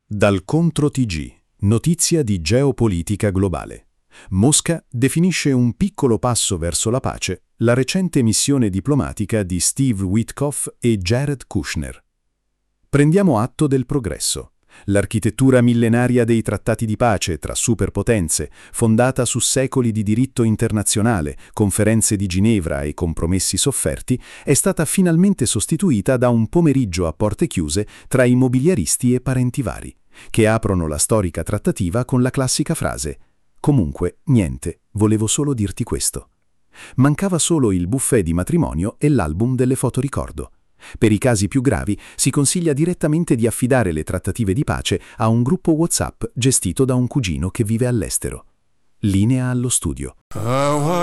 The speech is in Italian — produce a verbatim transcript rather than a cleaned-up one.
Dal Contro T G, notizia di geopolitica globale. Mosca definisce un piccolo passo verso la pace la recente missione diplomatica di Steve Witkoff e Jared Kushner. Prendiamo atto del progresso. L'architettura millenaria dei trattati di pace tra superpotenze, fondata su secoli di diritto internazionale, conferenze di Ginevra e compromessi sofferti, è stata finalmente sostituita da un pomeriggio a porte chiuse tra immobiliaristi e parenti vari, che aprono la storica trattativa con la classica frase «Comunque, niente, volevo solo dirti questo». Mancava solo il buffet di matrimonio e l'album delle fotoricordo. Per i casi più gravi si consiglia direttamente di affidare le trattative di pace a un gruppo WhatsApp gestito da un cugino che vive all'estero. Linea allo studio.